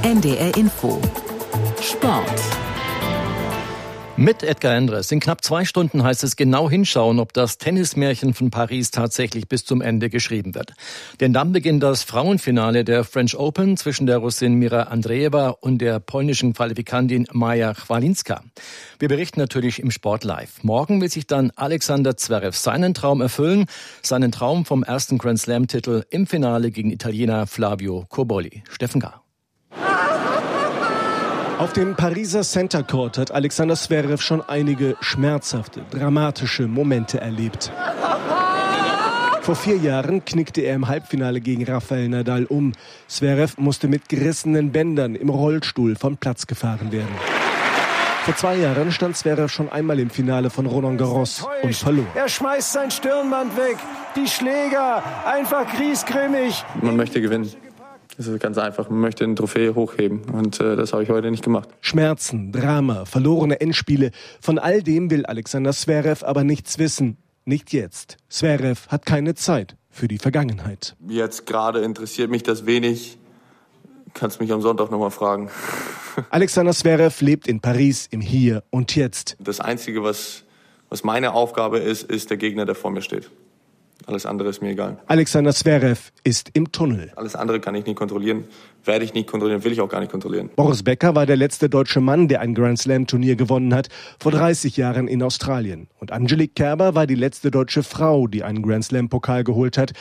NDR Info Sport. Mit Edgar Endres. In knapp 2 Stunden heißt es genau hinschauen, ob das Tennismärchen von Paris tatsächlich bis zum Ende geschrieben wird. Denn dann beginnt das Frauenfinale der French Open zwischen der Russin Mira Andreeva und der polnischen Qualifikantin Maja Chwalinska. Wir berichten natürlich im Sport live. Morgen will sich dann Alexander Zverev seinen Traum erfüllen. Seinen Traum vom ersten Grand Slam-Titel im Finale gegen Italiener Flavio Cobolli. Steffen Gahr. Auf dem Pariser Center Court hat Alexander Zverev schon einige schmerzhafte, dramatische Momente erlebt. Vor 4 Jahren knickte er im Halbfinale gegen Rafael Nadal um. Zverev musste mit gerissenen Bändern im Rollstuhl vom Platz gefahren werden. Vor 2 Jahren stand Zverev schon einmal im Finale von Roland Garros und verlor. Er schmeißt sein Stirnband weg, die Schläger, einfach griesgrämig. Man möchte gewinnen. Das ist ganz einfach. Man möchte eine Trophäe hochheben und das habe ich heute nicht gemacht. Schmerzen, Drama, verlorene Endspiele. Von all dem will Alexander Zverev aber nichts wissen. Nicht jetzt. Zverev hat keine Zeit für die Vergangenheit. Jetzt gerade interessiert mich das wenig. Kannst mich am Sonntag nochmal fragen. Alexander Zverev lebt in Paris im Hier und Jetzt. Das Einzige, was meine Aufgabe ist der Gegner, der vor mir steht. Alles andere ist mir egal. Alexander Zverev ist im Tunnel. Alles andere kann ich nicht kontrollieren, werde ich nicht kontrollieren, will ich auch gar nicht kontrollieren. Boris Becker war der letzte deutsche Mann, der ein Grand Slam Turnier gewonnen hat, vor 30 Jahren in Australien. Und Angelique Kerber war die letzte deutsche Frau, die einen Grand Slam Pokal geholt hat,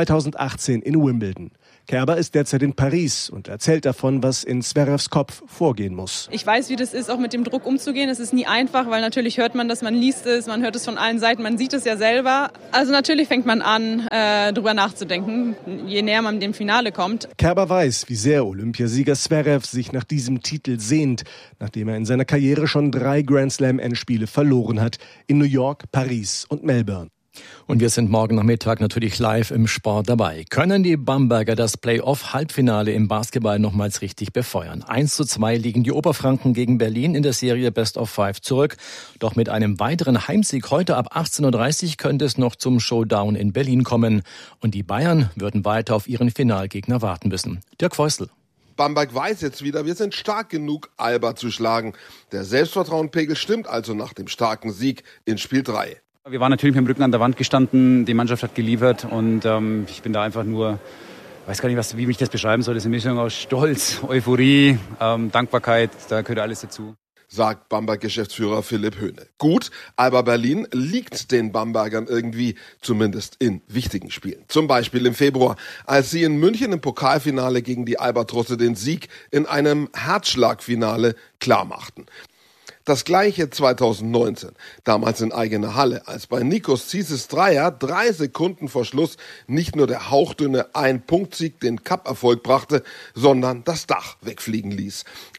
2018 in Wimbledon. Kerber ist derzeit in Paris und erzählt davon, was in Zverevs Kopf vorgehen muss. Ich weiß, wie das ist, auch mit dem Druck umzugehen. Es ist nie einfach, weil natürlich hört man das, man liest es, man hört es von allen Seiten, man sieht es ja selber. Also natürlich fängt man an, drüber nachzudenken, je näher man dem Finale kommt. Kerber weiß, wie sehr Olympiasieger Zverev sich nach diesem Titel sehnt, nachdem er in seiner Karriere schon 3 Grand Slam Endspiele verloren hat, in New York, Paris und Melbourne. Und wir sind morgen Nachmittag natürlich live im Sport dabei. Können die Bamberger das Play-Off-Halbfinale im Basketball nochmals richtig befeuern? 1:2 liegen die Oberfranken gegen Berlin in der Serie Best of 5 zurück. Doch mit einem weiteren Heimsieg heute ab 18:30 Uhr könnte es noch zum Showdown in Berlin kommen. Und die Bayern würden weiter auf ihren Finalgegner warten müssen. Dirk Feustel. Bamberg weiß jetzt wieder, wir sind stark genug, Alba zu schlagen. Der Selbstvertrauenpegel stimmt also nach dem starken Sieg in Spiel 3. Wir waren natürlich mit dem Rücken an der Wand gestanden, die Mannschaft hat geliefert und ich bin da einfach nur, weiß gar nicht, wie mich das beschreiben soll, das ist eine Mischung aus Stolz, Euphorie, Dankbarkeit, da gehört alles dazu. Sagt Bamberg-Geschäftsführer Philipp Höhne. Gut, Alba Berlin liegt den Bambergern irgendwie, zumindest in wichtigen Spielen. Zum Beispiel im Februar, als sie in München im Pokalfinale gegen die Albatrosse den Sieg in einem Herzschlagfinale klarmachten. Das gleiche 2019, damals in eigener Halle, als bei Nikos Zisis Dreier 3 Sekunden vor Schluss nicht nur der hauchdünne Ein-Punkt-Sieg den Cup-Erfolg brachte, sondern das Dach wegfliegen ließ.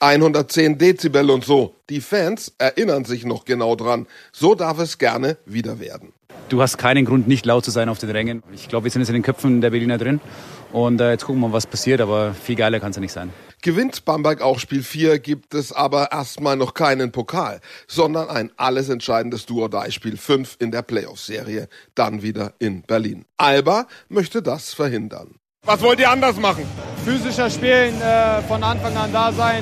110 Dezibel und so. Die Fans erinnern sich noch genau dran. So darf es gerne wieder werden. Du hast keinen Grund, nicht laut zu sein auf den Rängen. Ich glaube, wir sind jetzt in den Köpfen der Berliner drin. Und jetzt gucken wir mal, was passiert. Aber viel geiler kann es ja nicht sein. Gewinnt Bamberg auch Spiel 4, gibt es aber erstmal noch keinen Pokal, sondern ein alles entscheidendes Do-or-Die Spiel 5 in der Playoff-Serie, dann wieder in Berlin. Alba möchte das verhindern. Was wollt ihr anders machen? Physischer spielen, von Anfang an da sein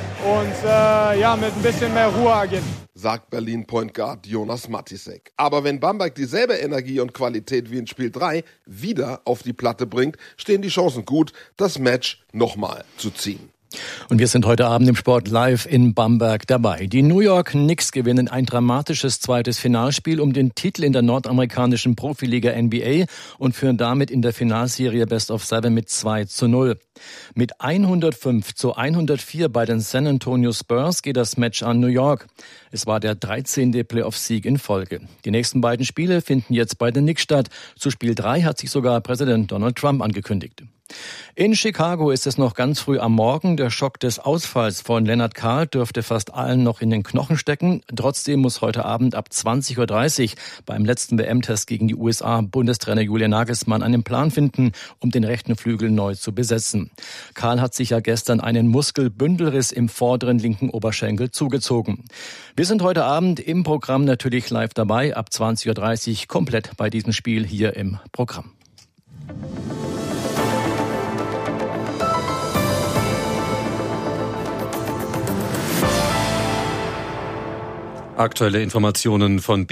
und mit ein bisschen mehr Ruhe agieren. Sagt Berlin Point Guard Jonas Matisek. Aber wenn Bamberg dieselbe Energie und Qualität wie in Spiel 3 wieder auf die Platte bringt, stehen die Chancen gut, das Match nochmal zu ziehen. Und wir sind heute Abend im Sport live in Bamberg dabei. Die New York Knicks gewinnen ein dramatisches zweites Finalspiel um den Titel in der nordamerikanischen Profiliga NBA und führen damit in der Finalserie Best of 7 mit 2:0. Mit 105:104 bei den San Antonio Spurs geht das Match an New York. Es war der 13. Playoff-Sieg in Folge. Die nächsten beiden Spiele finden jetzt bei den Knicks statt. Zu Spiel 3 hat sich sogar Präsident Donald Trump angekündigt. In Chicago ist es noch ganz früh am Morgen. Der Schock des Ausfalls von Leonard Karl dürfte fast allen noch in den Knochen stecken. Trotzdem muss heute Abend ab 20:30 Uhr beim letzten WM-Test gegen die USA Bundestrainer Julian Nagelsmann einen Plan finden, um den rechten Flügel neu zu besetzen. Karl hat sich ja gestern einen Muskelbündelriss im vorderen linken Oberschenkel zugezogen. Wir sind heute Abend im Programm natürlich live dabei, ab 20:30 Uhr komplett bei diesem Spiel hier im Programm. Aktuelle Informationen von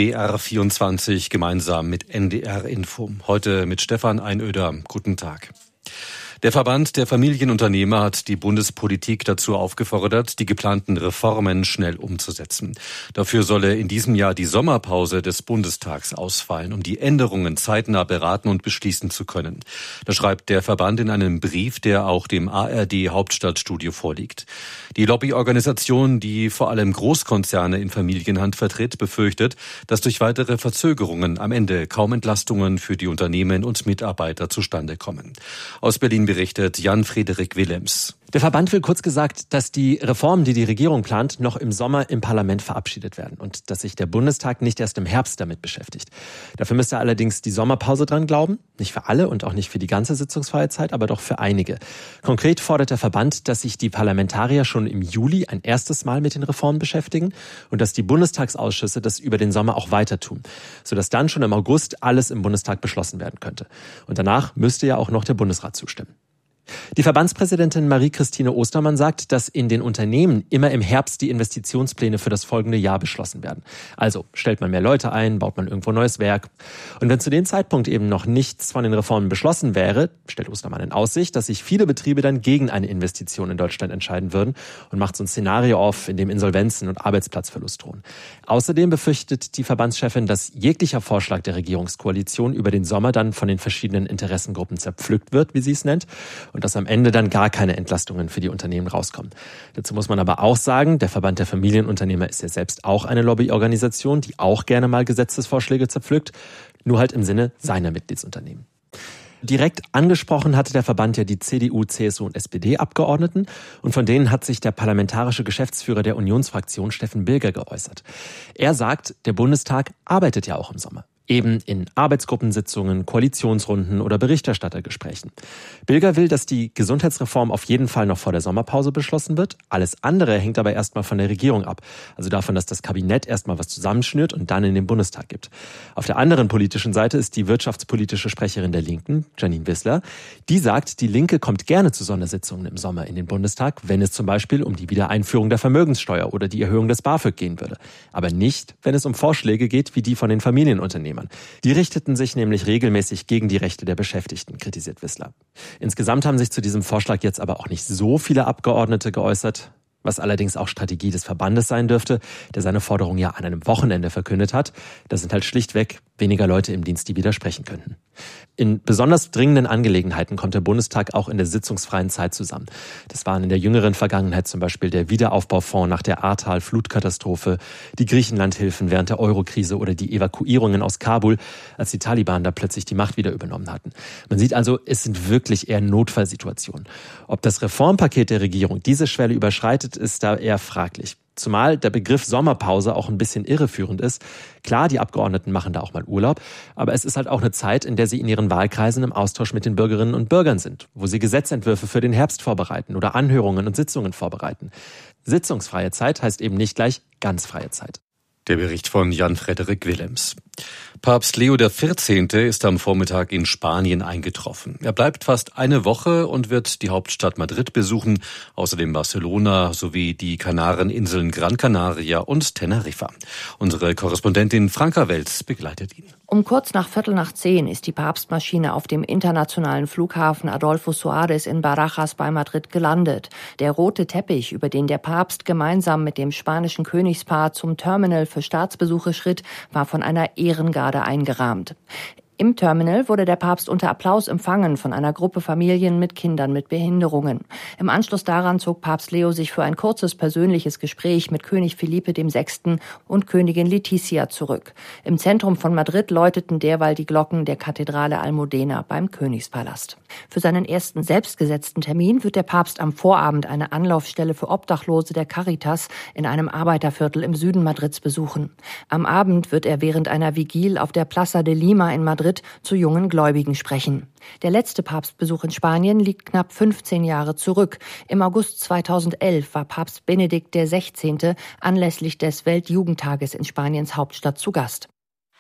BR24 gemeinsam mit NDR Info. Heute mit Stefan Einöder. Guten Tag. Der Verband der Familienunternehmer hat die Bundespolitik dazu aufgefordert, die geplanten Reformen schnell umzusetzen. Dafür solle in diesem Jahr die Sommerpause des Bundestags ausfallen, um die Änderungen zeitnah beraten und beschließen zu können. Das schreibt der Verband in einem Brief, der auch dem ARD Hauptstadtstudio vorliegt. Die Lobbyorganisation, die vor allem Großkonzerne in Familienhand vertritt, befürchtet, dass durch weitere Verzögerungen am Ende kaum Entlastungen für die Unternehmen und Mitarbeiter zustande kommen. Aus Berlin berichtet Jan-Frederik Willems. Der Verband will kurz gesagt, dass die Reformen, die die Regierung plant, noch im Sommer im Parlament verabschiedet werden und dass sich der Bundestag nicht erst im Herbst damit beschäftigt. Dafür müsste allerdings die Sommerpause dran glauben. Nicht für alle und auch nicht für die ganze sitzungsfreie Zeit, aber doch für einige. Konkret fordert der Verband, dass sich die Parlamentarier schon im Juli ein erstes Mal mit den Reformen beschäftigen und dass die Bundestagsausschüsse das über den Sommer auch weiter tun, sodass dann schon im August alles im Bundestag beschlossen werden könnte. Und danach müsste ja auch noch der Bundesrat zustimmen. Die Verbandspräsidentin Marie-Christine Ostermann sagt, dass in den Unternehmen immer im Herbst die Investitionspläne für das folgende Jahr beschlossen werden. Also stellt man mehr Leute ein, baut man irgendwo neues Werk. Und wenn zu dem Zeitpunkt eben noch nichts von den Reformen beschlossen wäre, stellt Ostermann in Aussicht, dass sich viele Betriebe dann gegen eine Investition in Deutschland entscheiden würden und macht so ein Szenario auf, in dem Insolvenzen und Arbeitsplatzverlust drohen. Außerdem befürchtet die Verbandschefin, dass jeglicher Vorschlag der Regierungskoalition über den Sommer dann von den verschiedenen Interessengruppen zerpflückt wird, wie sie es nennt, und dass am Ende dann gar keine Entlastungen für die Unternehmen rauskommen. Dazu muss man aber auch sagen, der Verband der Familienunternehmer ist ja selbst auch eine Lobbyorganisation, die auch gerne mal Gesetzesvorschläge zerpflückt, nur halt im Sinne seiner Mitgliedsunternehmen. Direkt angesprochen hatte der Verband ja die CDU, CSU und SPD-Abgeordneten und von denen hat sich der parlamentarische Geschäftsführer der Unionsfraktion Steffen Bilger geäußert. Er sagt, der Bundestag arbeitet ja auch im Sommer. Eben in Arbeitsgruppensitzungen, Koalitionsrunden oder Berichterstattergesprächen. Bilger will, dass die Gesundheitsreform auf jeden Fall noch vor der Sommerpause beschlossen wird. Alles andere hängt aber erstmal von der Regierung ab. Also davon, dass das Kabinett erstmal was zusammenschnürt und dann in den Bundestag gibt. Auf der anderen politischen Seite ist die wirtschaftspolitische Sprecherin der Linken, Janine Wissler. Die sagt, die Linke kommt gerne zu Sondersitzungen im Sommer in den Bundestag, wenn es zum Beispiel um die Wiedereinführung der Vermögenssteuer oder die Erhöhung des BAföG gehen würde. Aber nicht, wenn es um Vorschläge geht wie die von den Familienunternehmen. Die richteten sich nämlich regelmäßig gegen die Rechte der Beschäftigten, kritisiert Wissler. Insgesamt haben sich zu diesem Vorschlag jetzt aber auch nicht so viele Abgeordnete geäußert, was allerdings auch Strategie des Verbandes sein dürfte, der seine Forderung ja an einem Wochenende verkündet hat. Da sind halt schlichtweg weniger Leute im Dienst, die widersprechen könnten. In besonders dringenden Angelegenheiten kommt der Bundestag auch in der sitzungsfreien Zeit zusammen. Das waren in der jüngeren Vergangenheit zum Beispiel der Wiederaufbaufonds nach der Ahrtal-Flutkatastrophe, die Griechenlandhilfen während der Eurokrise oder die Evakuierungen aus Kabul, als die Taliban da plötzlich die Macht wieder übernommen hatten. Man sieht also, es sind wirklich eher Notfallsituationen. Ob das Reformpaket der Regierung diese Schwelle überschreitet, ist da eher fraglich. Zumal der Begriff Sommerpause auch ein bisschen irreführend ist. Klar, die Abgeordneten machen da auch mal Urlaub, aber es ist halt auch eine Zeit, in der sie in ihren Wahlkreisen im Austausch mit den Bürgerinnen und Bürgern sind, wo sie Gesetzentwürfe für den Herbst vorbereiten oder Anhörungen und Sitzungen vorbereiten. Sitzungsfreie Zeit heißt eben nicht gleich ganz freie Zeit. Der Bericht von Jan-Frederik Willems. Papst Leo XIV. Ist am Vormittag in Spanien eingetroffen. Er bleibt fast eine Woche und wird die Hauptstadt Madrid besuchen, außerdem Barcelona sowie die Kanareninseln Gran Canaria und Teneriffa. Unsere Korrespondentin Franka Welz begleitet ihn. Um kurz nach 9:15 ist die Papstmaschine auf dem internationalen Flughafen Adolfo Suárez in Barajas bei Madrid gelandet. Der rote Teppich, über den der Papst gemeinsam mit dem spanischen Königspaar zum Terminal für Staatsbesuche schritt, war von einer Ehrengarde eingerahmt. Im Terminal wurde der Papst unter Applaus empfangen von einer Gruppe Familien mit Kindern mit Behinderungen. Im Anschluss daran zog Papst Leo sich für ein kurzes persönliches Gespräch mit König Felipe VI. Und Königin Letizia zurück. Im Zentrum von Madrid läuteten derweil die Glocken der Kathedrale Almudena beim Königspalast. Für seinen ersten selbstgesetzten Termin wird der Papst am Vorabend eine Anlaufstelle für Obdachlose der Caritas in einem Arbeiterviertel im Süden Madrids besuchen. Am Abend wird er während einer Vigil auf der Plaza de Lima in Madrid zu jungen Gläubigen sprechen. Der letzte Papstbesuch in Spanien liegt knapp 15 Jahre zurück. Im August 2011 war Papst Benedikt XVI. Anlässlich des Weltjugendtages in Spaniens Hauptstadt zu Gast.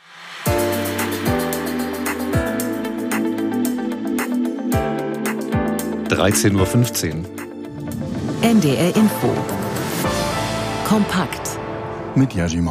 (13:15 Uhr). NDR Info. Kompakt. Mit Yaji Mai.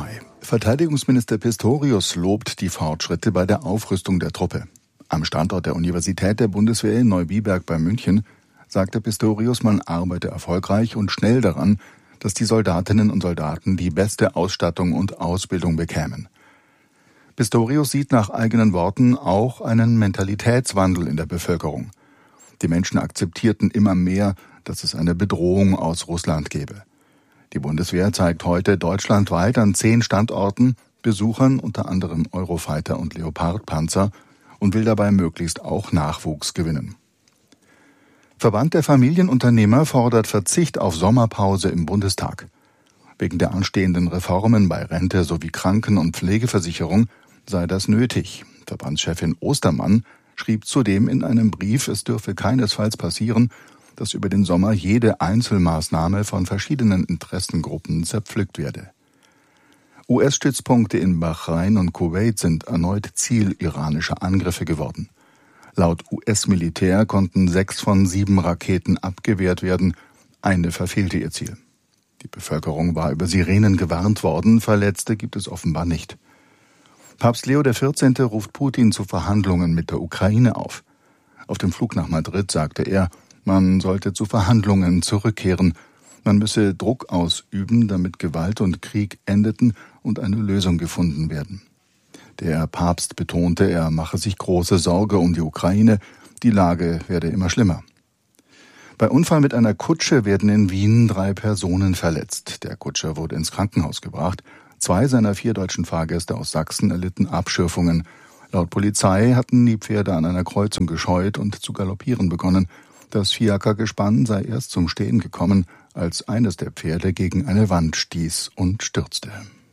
Verteidigungsminister Pistorius lobt die Fortschritte bei der Aufrüstung der Truppe. Am Standort der Universität der Bundeswehr in Neubiberg bei München sagte Pistorius, man arbeite erfolgreich und schnell daran, dass die Soldatinnen und Soldaten die beste Ausstattung und Ausbildung bekämen. Pistorius sieht nach eigenen Worten auch einen Mentalitätswandel in der Bevölkerung. Die Menschen akzeptierten immer mehr, dass es eine Bedrohung aus Russland gebe. Die Bundeswehr zeigt heute deutschlandweit an 10 Standorten Besuchern unter anderem Eurofighter und Leopard-Panzer und will dabei möglichst auch Nachwuchs gewinnen. Verband der Familienunternehmer fordert Verzicht auf Sommerpause im Bundestag. Wegen der anstehenden Reformen bei Rente sowie Kranken- und Pflegeversicherung sei das nötig. Verbandschefin Ostermann schrieb zudem in einem Brief, es dürfe keinesfalls passieren, dass über den Sommer jede Einzelmaßnahme von verschiedenen Interessengruppen zerpflückt werde. US-Stützpunkte in Bahrain und Kuwait sind erneut Ziel iranischer Angriffe geworden. Laut US-Militär konnten 6 von 7 Raketen abgewehrt werden, eine verfehlte ihr Ziel. Die Bevölkerung war über Sirenen gewarnt worden, Verletzte gibt es offenbar nicht. Papst Leo XIV. Ruft Putin zu Verhandlungen mit der Ukraine auf. Auf dem Flug nach Madrid sagte er, man sollte zu Verhandlungen zurückkehren. Man müsse Druck ausüben, damit Gewalt und Krieg endeten und eine Lösung gefunden werden. Der Papst betonte, er mache sich große Sorge um die Ukraine. Die Lage werde immer schlimmer. Bei Unfall mit einer Kutsche werden in Wien 3 Personen verletzt. Der Kutscher wurde ins Krankenhaus gebracht. 2 seiner 4 deutschen Fahrgäste aus Sachsen erlitten Abschürfungen. Laut Polizei hatten die Pferde an einer Kreuzung gescheut und zu galoppieren begonnen. Das Fiaker-Gespann sei erst zum Stehen gekommen, als eines der Pferde gegen eine Wand stieß und stürzte.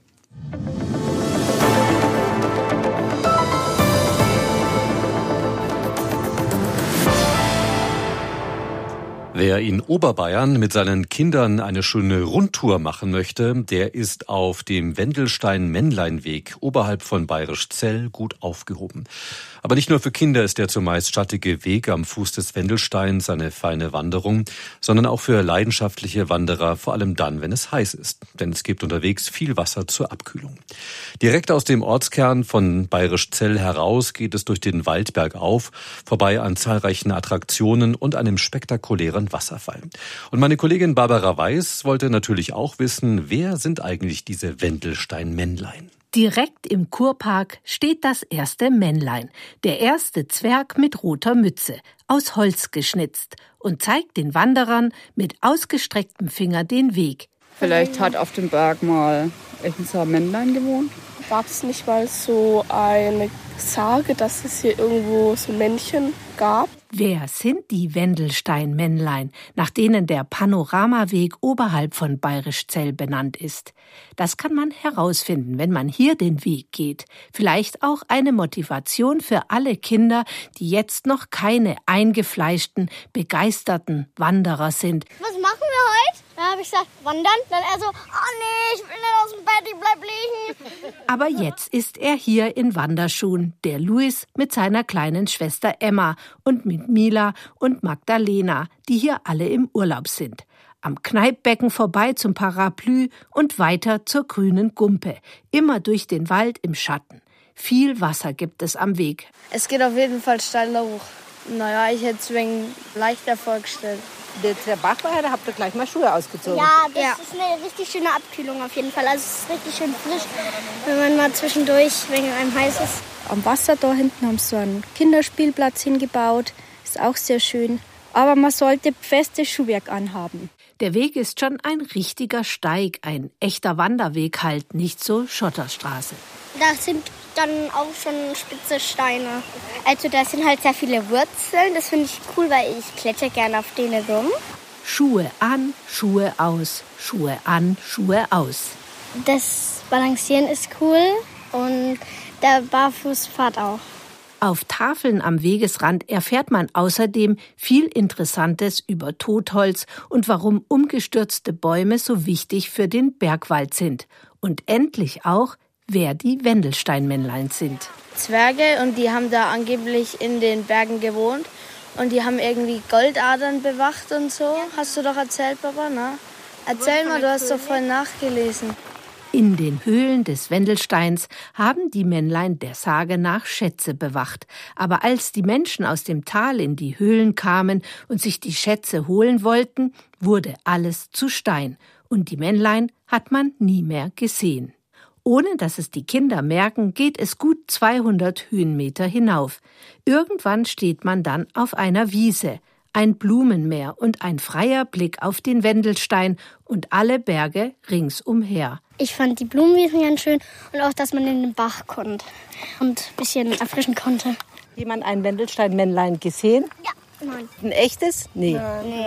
Wer in Oberbayern mit seinen Kindern eine schöne Rundtour machen möchte, der ist auf dem Wendelstein-Männlein-Weg oberhalb von Bayerischzell gut aufgehoben. Aber nicht nur für Kinder ist der zumeist schattige Weg am Fuß des Wendelsteins eine feine Wanderung, sondern auch für leidenschaftliche Wanderer, vor allem dann, wenn es heiß ist. Denn es gibt unterwegs viel Wasser zur Abkühlung. Direkt aus dem Ortskern von Bayerischzell heraus geht es durch den Wald bergauf, vorbei an zahlreichen Attraktionen und einem spektakulären Wasserfall. Und meine Kollegin Barbara Weiß wollte natürlich auch wissen, wer sind eigentlich diese Wendelstein-Männlein? Direkt im Kurpark steht das erste Männlein, der erste Zwerg mit roter Mütze, aus Holz geschnitzt und zeigt den Wanderern mit ausgestrecktem Finger den Weg. Vielleicht hat auf dem Berg mal ein Männlein gewohnt. Gab es nicht mal so eine Sage, dass es hier irgendwo so Männchen gab? Wer sind die Wendelstein-Männlein, nach denen der Panoramaweg oberhalb von Bayerischzell benannt ist? Das kann man herausfinden, wenn man hier den Weg geht. Vielleicht auch eine Motivation für alle Kinder, die jetzt noch keine eingefleischten, begeisterten Wanderer sind. Was machen wir heute? Da habe ich gesagt, wandern. Dann er so, oh nee, ich will nicht aus dem Bett, ich bleib liegen. Aber jetzt ist er hier in Wanderschuhen, der Luis mit seiner kleinen Schwester Emma und mit Mila und Magdalena, die hier alle im Urlaub sind. Am Kneippbecken vorbei zum Parapluie und weiter zur grünen Gumpe, immer durch den Wald im Schatten. Viel Wasser gibt es am Weg. Es geht auf jeden Fall steiler hoch. Naja, ich hätte es wegen leichter vorgestellt. Der Bach war, da habt ihr gleich mal Schuhe ausgezogen. Ja, das ist eine richtig schöne Abkühlung auf jeden Fall. Also es ist richtig schön frisch, wenn man mal zwischendurch, wenn einem heiß ist. Am Wasser da hinten haben sie so einen Kinderspielplatz hingebaut. Ist auch sehr schön. Aber man sollte festes Schuhwerk anhaben. Der Weg ist schon ein richtiger Steig, ein echter Wanderweg halt, nicht so Schotterstraße. Da sind dann auch schon spitze Steine. Also da sind halt sehr viele Wurzeln, das finde ich cool, weil ich kletter gerne auf denen rum. Schuhe an, Schuhe aus, Schuhe an, Schuhe aus. Das Balancieren ist cool und der Barfußfahrt auch. Auf Tafeln am Wegesrand erfährt man außerdem viel Interessantes über Totholz und warum umgestürzte Bäume so wichtig für den Bergwald sind. Und endlich auch, wer die Wendelstein-Männlein sind. Zwerge, und die haben da angeblich in den Bergen gewohnt und die haben irgendwie Goldadern bewacht und so. Ja. Hast du doch erzählt, Papa, ne? Erzähl mal, du hast doch voll nachgelesen. In den Höhlen des Wendelsteins haben die Männlein der Sage nach Schätze bewacht. Aber als die Menschen aus dem Tal in die Höhlen kamen und sich die Schätze holen wollten, wurde alles zu Stein. Und die Männlein hat man nie mehr gesehen. Ohne dass es die Kinder merken, geht es gut 200 Höhenmeter hinauf. Irgendwann steht man dann auf einer Wiese. Ein Blumenmeer und ein freier Blick auf den Wendelstein und alle Berge ringsumher. Ich fand die Blumenwiesen ganz schön und auch, dass man in den Bach konnte und ein bisschen erfrischen konnte. Jemand ein Wendelstein-Männlein gesehen? Ja, nein. Ein echtes? Nee.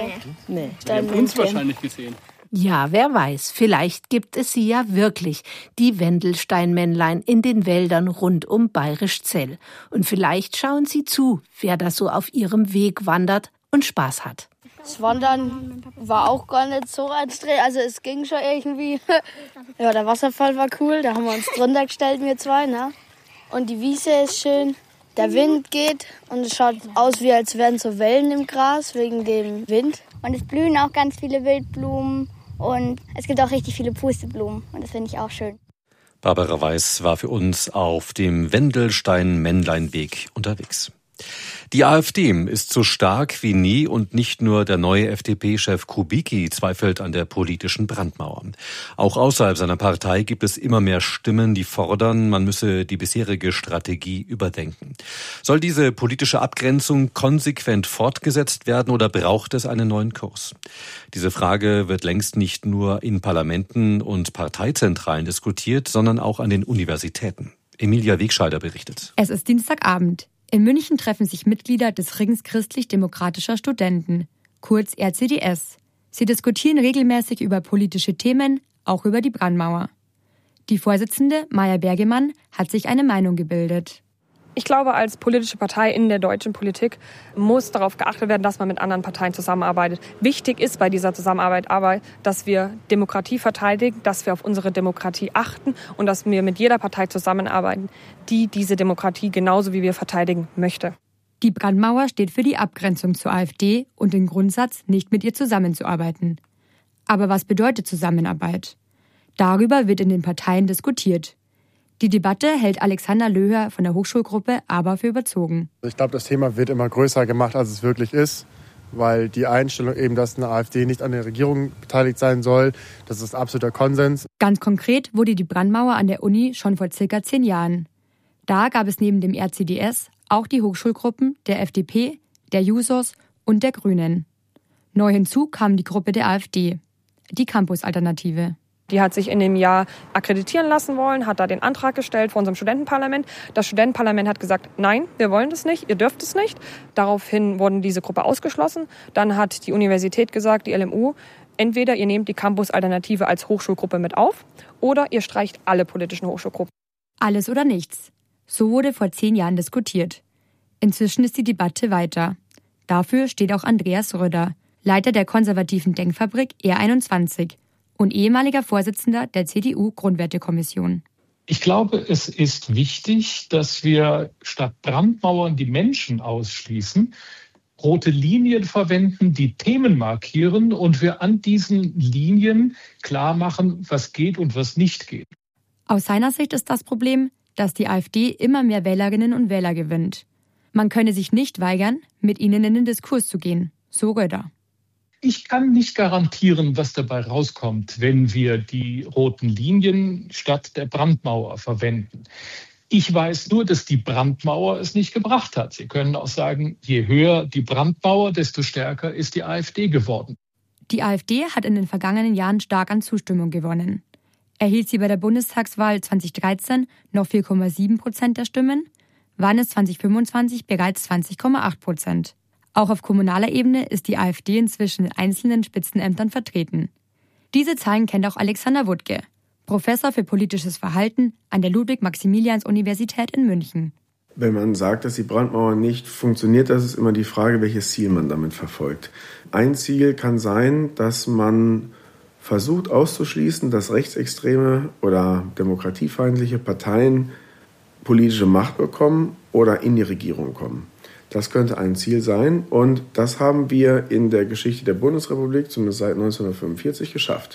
Nee. Wir haben uns wahrscheinlich gesehen. Ja, wer weiß, vielleicht gibt es sie ja wirklich, die Wendelstein-Männlein in den Wäldern rund um Bayrischzell. Und vielleicht schauen sie zu, wer da so auf ihrem Weg wandert und Spaß hat. Das Wandern war auch gar nicht so anstrengend, also es ging schon irgendwie. Ja, der Wasserfall war cool, da haben wir uns drunter gestellt, wir zwei, ne? Und die Wiese ist schön, der Wind geht und es schaut aus, wie als wären so Wellen im Gras wegen dem Wind. Und es blühen auch ganz viele Wildblumen und es gibt auch richtig viele Pusteblumen und das finde ich auch schön. Barbara Weiß war für uns auf dem Wendelstein-Männlein-Weg unterwegs. Die AfD ist so stark wie nie und nicht nur der neue FDP-Chef Kubicki zweifelt an der politischen Brandmauer. Auch außerhalb seiner Partei gibt es immer mehr Stimmen, die fordern, man müsse die bisherige Strategie überdenken. Soll diese politische Abgrenzung konsequent fortgesetzt werden oder braucht es einen neuen Kurs? Diese Frage wird längst nicht nur in Parlamenten und Parteizentralen diskutiert, sondern auch an den Universitäten. Emilia Wegscheider berichtet. Es ist Dienstagabend. In München treffen sich Mitglieder des Rings christlich-demokratischer Studenten, kurz RCDS. Sie diskutieren regelmäßig über politische Themen, auch über die Brandmauer. Die Vorsitzende, Maja Bergemann, hat sich eine Meinung gebildet. Ich glaube, als politische Partei in der deutschen Politik muss darauf geachtet werden, dass man mit anderen Parteien zusammenarbeitet. Wichtig ist bei dieser Zusammenarbeit aber, dass wir Demokratie verteidigen, dass wir auf unsere Demokratie achten und dass wir mit jeder Partei zusammenarbeiten, die diese Demokratie genauso wie wir verteidigen möchte. Die Brandmauer steht für die Abgrenzung zur AfD und den Grundsatz, nicht mit ihr zusammenzuarbeiten. Aber was bedeutet Zusammenarbeit? Darüber wird in den Parteien diskutiert. Die Debatte hält Alexander Löher von der Hochschulgruppe aber für überzogen. Ich glaube, das Thema wird immer größer gemacht, als es wirklich ist, weil die Einstellung eben, dass eine AfD nicht an der Regierung beteiligt sein soll, das ist absoluter Konsens. Ganz konkret wurde die Brandmauer an der Uni schon vor circa 10 Jahren. Da gab es neben dem RCDS auch die Hochschulgruppen der FDP, der Jusos und der Grünen. Neu hinzu kam die Gruppe der AfD, die Campus-Alternative. Die hat sich in dem Jahr akkreditieren lassen wollen, hat da den Antrag gestellt vor unserem Studentenparlament. Das Studentenparlament hat gesagt, nein, wir wollen das nicht, ihr dürft es nicht. Daraufhin wurde diese Gruppe ausgeschlossen. Dann hat die Universität gesagt, die LMU, entweder ihr nehmt die Campus-Alternative als Hochschulgruppe mit auf oder ihr streicht alle politischen Hochschulgruppen. Alles oder nichts. So wurde vor 10 Jahren diskutiert. Inzwischen ist die Debatte weiter. Dafür steht auch Andreas Röder, Leiter der konservativen Denkfabrik R21. Und ehemaliger Vorsitzender der CDU-Grundwertekommission. Ich glaube, es ist wichtig, dass wir statt Brandmauern die Menschen ausschließen, rote Linien verwenden, die Themen markieren und wir an diesen Linien klar machen, was geht und was nicht geht. Aus seiner Sicht ist das Problem, dass die AfD immer mehr Wählerinnen und Wähler gewinnt. Man könne sich nicht weigern, mit ihnen in den Diskurs zu gehen, so Röder. Ich kann nicht garantieren, was dabei rauskommt, wenn wir die roten Linien statt der Brandmauer verwenden. Ich weiß nur, dass die Brandmauer es nicht gebracht hat. Sie können auch sagen, je höher die Brandmauer, desto stärker ist die AfD geworden. Die AfD hat in den vergangenen Jahren stark an Zustimmung gewonnen. Erhielt sie bei der Bundestagswahl 2013 noch 4,7% der Stimmen, waren es 2025 bereits 20,8%. Auch auf kommunaler Ebene ist die AfD inzwischen in einzelnen Spitzenämtern vertreten. Diese Zahlen kennt auch Alexander Wuttke, Professor für politisches Verhalten an der Ludwig-Maximilians-Universität in München. Wenn man sagt, dass die Brandmauer nicht funktioniert, das ist immer die Frage, welches Ziel man damit verfolgt. Ein Ziel kann sein, dass man versucht auszuschließen, dass rechtsextreme oder demokratiefeindliche Parteien politische Macht bekommen oder in die Regierung kommen. Das könnte ein Ziel sein und das haben wir in der Geschichte der Bundesrepublik, zumindest seit 1945, geschafft.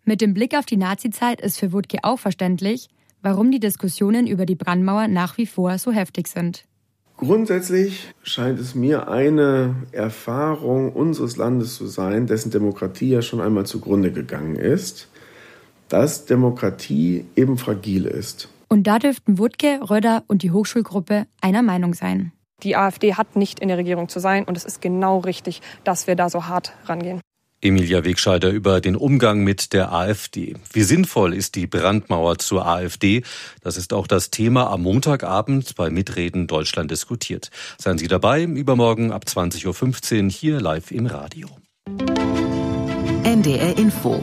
Mit dem Blick auf die Nazizeit ist für Wuttke auch verständlich, warum die Diskussionen über die Brandmauer nach wie vor so heftig sind. Grundsätzlich scheint es mir eine Erfahrung unseres Landes zu sein, dessen Demokratie ja schon einmal zugrunde gegangen ist, dass Demokratie eben fragil ist. Und da dürften Wuttke, Röder und die Hochschulgruppe einer Meinung sein. Die AfD hat nicht in der Regierung zu sein und es ist genau richtig, dass wir da so hart rangehen. Emilia Wegscheider über den Umgang mit der AfD. Wie sinnvoll ist die Brandmauer zur AfD? Das ist auch das Thema am Montagabend bei Mitreden Deutschland diskutiert. Seien Sie dabei, übermorgen ab 20.15 Uhr hier live im Radio. NDR Info.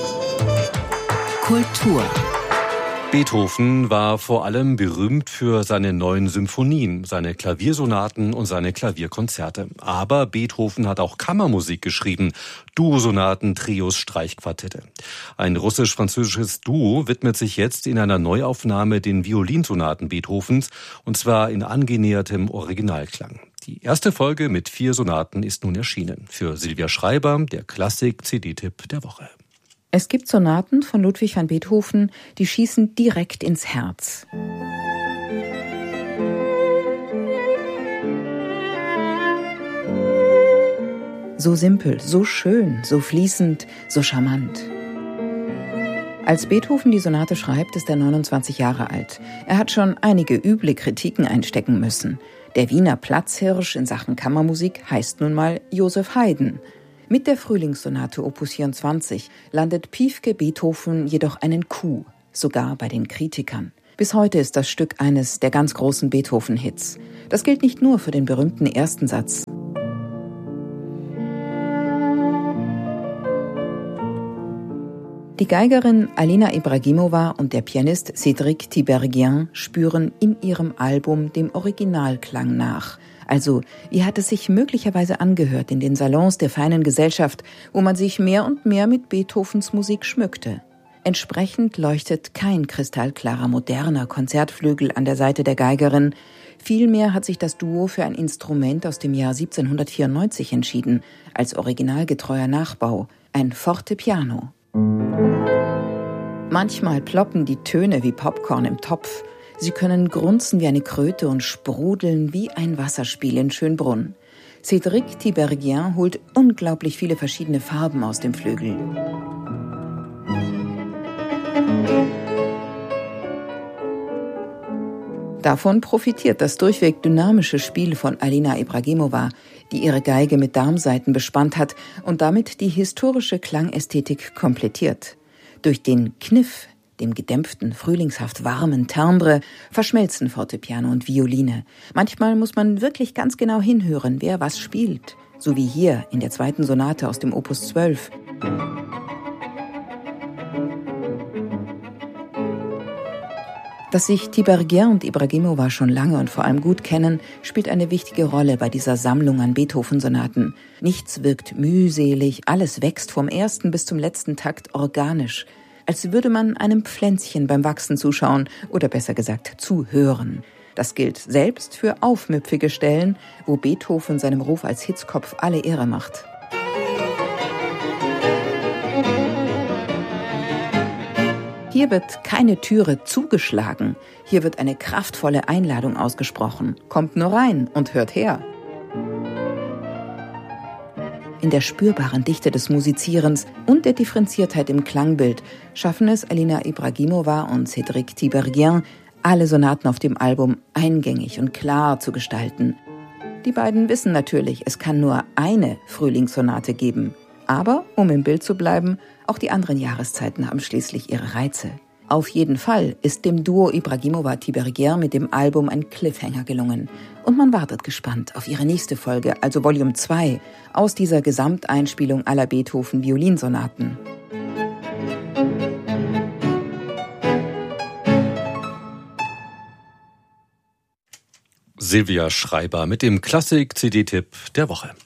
Kultur. Beethoven war vor allem berühmt für seine neuen Symphonien, seine Klaviersonaten und seine Klavierkonzerte. Aber Beethoven hat auch Kammermusik geschrieben, Duosonaten, Trios, Streichquartette. Ein russisch-französisches Duo widmet sich jetzt in einer Neuaufnahme den Violinsonaten Beethovens, und zwar in angenähertem Originalklang. Die erste Folge mit 4 Sonaten ist nun erschienen. Für Silvia Schreiber, der Klassik-CD-Tipp der Woche. Es gibt Sonaten von Ludwig van Beethoven, die schießen direkt ins Herz. So simpel, so schön, so fließend, so charmant. Als Beethoven die Sonate schreibt, ist er 29 Jahre alt. Er hat schon einige üble Kritiken einstecken müssen. Der Wiener Platzhirsch in Sachen Kammermusik heißt nun mal Joseph Haydn. Mit der Frühlingssonate Opus 24 landet Piefke Beethoven jedoch einen Coup, sogar bei den Kritikern. Bis heute ist das Stück eines der ganz großen Beethoven-Hits. Das gilt nicht nur für den berühmten ersten Satz. Die Geigerin Alina Ibragimova und der Pianist Cédric Tiberghien spüren in ihrem Album dem Originalklang nach. Also, wie hat es sich möglicherweise angehört in den Salons der feinen Gesellschaft, wo man sich mehr und mehr mit Beethovens Musik schmückte. Entsprechend leuchtet kein kristallklarer, moderner Konzertflügel an der Seite der Geigerin. Vielmehr hat sich das Duo für ein Instrument aus dem Jahr 1794 entschieden, als originalgetreuer Nachbau, ein Fortepiano. Manchmal ploppen die Töne wie Popcorn im Topf. Sie können grunzen wie eine Kröte und sprudeln wie ein Wasserspiel in Schönbrunn. Cédric Tiberghien holt unglaublich viele verschiedene Farben aus dem Flügel. Davon profitiert das durchweg dynamische Spiel von Alina Ibragimova, die ihre Geige mit Darmsaiten bespannt hat und damit die historische Klangästhetik komplettiert. Durch den Kniff, dem gedämpften, frühlingshaft warmen Timbre, verschmelzen Fortepiano und Violine. Manchmal muss man wirklich ganz genau hinhören, wer was spielt, so wie hier in der zweiten Sonate aus dem Opus 12. Dass sich Tiberghien und Ibragimova schon lange und vor allem gut kennen, spielt eine wichtige Rolle bei dieser Sammlung an Beethoven-Sonaten. Nichts wirkt mühselig, alles wächst vom ersten bis zum letzten Takt organisch, als würde man einem Pflänzchen beim Wachsen zuschauen oder besser gesagt zuhören. Das gilt selbst für aufmüpfige Stellen, wo Beethoven seinem Ruf als Hitzkopf alle Ehre macht. Hier wird keine Türe zugeschlagen, hier wird eine kraftvolle Einladung ausgesprochen. Kommt nur rein und hört her. In der spürbaren Dichte des Musizierens und der Differenziertheit im Klangbild schaffen es Alina Ibragimova und Cédric Tiberghien, alle Sonaten auf dem Album eingängig und klar zu gestalten. Die beiden wissen natürlich, es kann nur eine Frühlingssonate geben. Aber, um im Bild zu bleiben, auch die anderen Jahreszeiten haben schließlich ihre Reize. Auf jeden Fall ist dem Duo Ibragimova-Tiberghien mit dem Album ein Cliffhanger gelungen. Und man wartet gespannt auf ihre nächste Folge, also Volume 2, aus dieser Gesamteinspielung aller Beethoven-Violinsonaten. Silvia Schreiber mit dem Klassik-CD-Tipp der Woche.